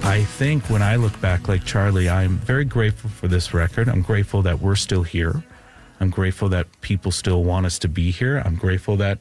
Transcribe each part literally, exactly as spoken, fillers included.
I think when I look back, like Charlie, I'm very grateful for this record. I'm grateful that we're still here. I'm grateful that people still want us to be here. I'm grateful that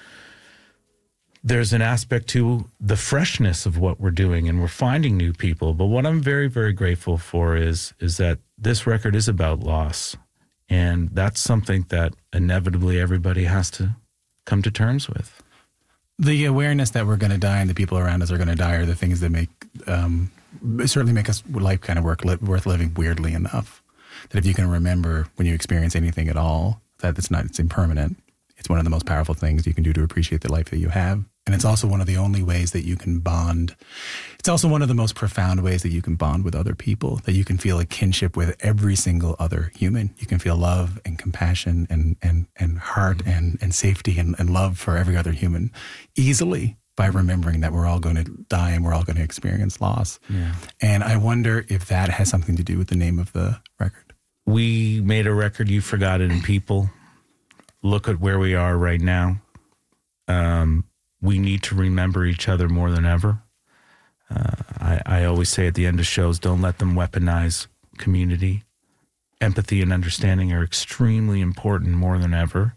there's an aspect to the freshness of what we're doing and we're finding new people. But what I'm very, very grateful for is, is that this record is about loss. And that's something that inevitably everybody has to come to terms with. The awareness that we're going to die and the people around us are going to die are the things that make um, certainly make us life kind of work li- worth living weirdly enough. That if you can remember when you experience anything at all, that it's not it's impermanent. It's one of the most powerful things you can do to appreciate the life that you have. And it's also one of the only ways that you can bond. It's also one of the most profound ways that you can bond with other people, that you can feel a kinship with every single other human. You can feel love and compassion and and, and heart mm-hmm. and, and safety and, and love for every other human easily by remembering that we're all going to die and we're all going to experience loss. Yeah. And I wonder if that has something to do with the name of the record. We made a record, You Forgot It in People. Look at where we are right now. Um, we need to remember each other more than ever. Uh, I, I always say at the end of shows, don't let them weaponize community. Empathy and understanding are extremely important more than ever.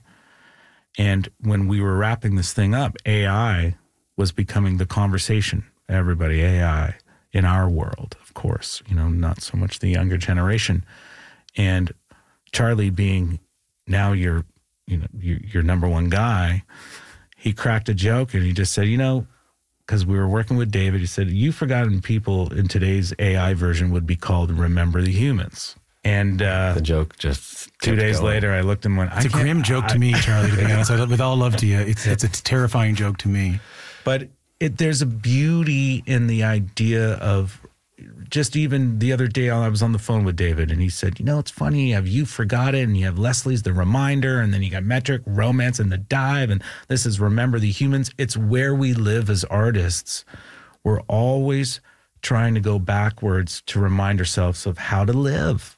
And when we were wrapping this thing up, A I was becoming the conversation. Everybody, A I in our world, of course, you know, not so much the younger generation. And Charlie being now your, you know, your, your number one guy, he cracked a joke and he just said, you know, because we were working with David, he said, You Forgotten People in today's A I version would be called Remember the Humans. And uh, the joke just two days going. later, I looked and went, It's I a grim joke I, to me, Charlie, to be honest. With all love to you, it's it's a terrifying joke to me. But it, there's a beauty in the idea of just even the other day I was on the phone with David and he said, you know, it's funny, you have You Forgot It and you have Leslie's The Reminder and then you got Metric, Romance and The Dive and this is Remember the Humans. It's where we live as artists. We're always trying to go backwards to remind ourselves of how to live.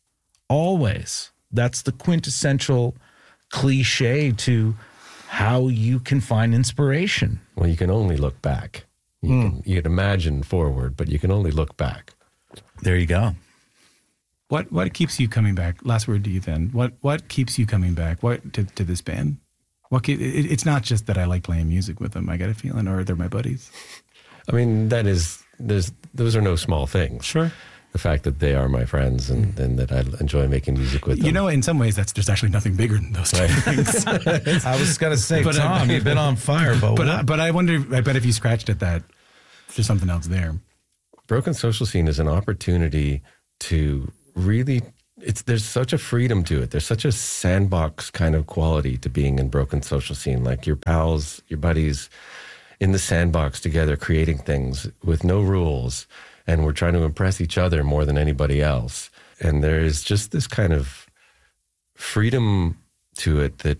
Always. That's the quintessential cliche to how you can find inspiration. Well, you can only look back. You, mm. can, you can imagine forward, but you can only look back. There you go. What what keeps you coming back? Last word to you then. What what keeps you coming back? What to, to this band? What it, it's not just that I like playing music with them. I get a feeling, or they're my buddies. I mean, that is there's those are no small things. Sure. The fact that they are my friends and, and that I enjoy making music with them. You know, in some ways, that's there's actually nothing bigger than those two things. I was going to say, but, Tom, uh, you've been on fire, but but, what? I, but I wonder. I bet if you scratched at that, there's something else there. Broken Social Scene is an opportunity to really. It's there's such a freedom to it. There's such a sandbox kind of quality to being in Broken Social Scene. Like your pals, your buddies, in the sandbox together, creating things with no rules. And we're trying to impress each other more than anybody else. And there is just this kind of freedom to it that,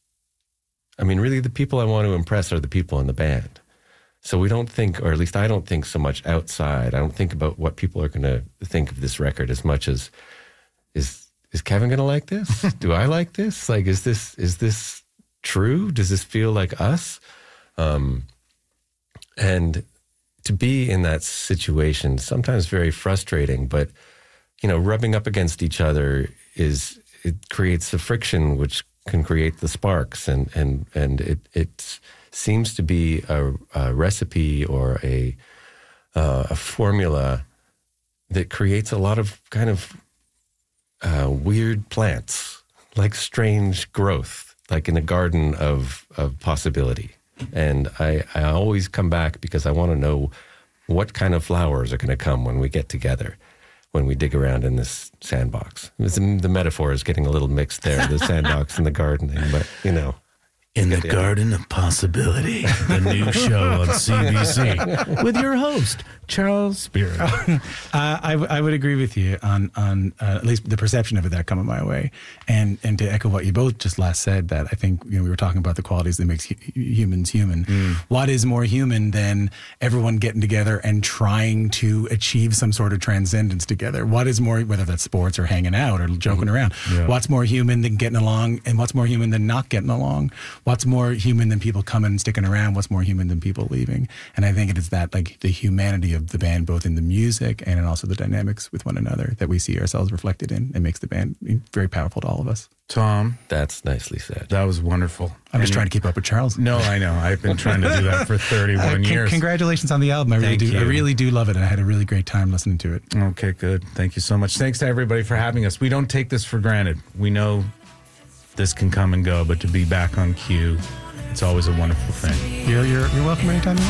I mean, really the people I want to impress are the people in the band. So we don't think, or at least I don't think so much outside. I don't think about what people are going to think of this record as much as, is is Kevin going to like this? Do I like this? Like, is this is this true? Does this feel like us? Um, and... To be in that situation, sometimes very frustrating, but, you know, rubbing up against each other is, it creates the friction, which can create the sparks. And, and, and it, it seems to be a, a recipe or a, uh, a formula that creates a lot of kind of uh, weird plants, like strange growth, like in a garden of, of possibility. And I, I always come back because I want to know what kind of flowers are going to come when we get together, when we dig around in this sandbox. The, the metaphor is getting a little mixed there, the sandbox and the gardening, but, you know. In the Garden of Possibility, the new show on C B C with your host, Charles Spirit. uh, I, w- I would agree with you on on uh, at least the perception of it that coming my way, and and to echo what you both just last said, that I think, you know, we were talking about the qualities that makes hu- humans human. Mm. What is more human than everyone getting together and trying to achieve some sort of transcendence together? What is more, whether that's sports or hanging out or joking mm. around? Yeah. What's more human than getting along, and what's more human than not getting along? what's more human than people coming and sticking around? What's more human than people leaving? And I think it is that, like, the humanity of the band, both in the music and in also the dynamics with one another, that we see ourselves reflected in, and makes the band very powerful to all of us. Tom, That's nicely said. that was wonderful. I'm just And- trying to keep up with Charles. No, I know. I've been trying to do that for thirty-one Uh, con- years. Congratulations on the album. I really Thank do. I you. really do love it, and I had a really great time listening to it. Okay, good. Thank you so much. Thanks to everybody for having us. We don't take this for granted. We know this can come and go, but to be back on cue, it's always a wonderful thing. You're you're, you're welcome anytime you want.